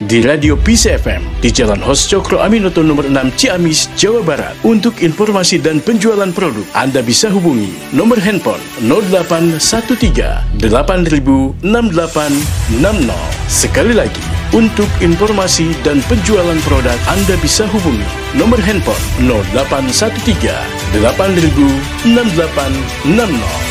di Radio Peace FM di Jalan Hos Cokro Aminoto nomor 6 Ciamis, Jawa Barat. Untuk informasi dan penjualan produk, Anda bisa hubungi nomor handphone 0813 8000 6860. Sekali lagi, untuk informasi dan penjualan produk, Anda bisa hubungi nomor handphone 0813 8000 6860.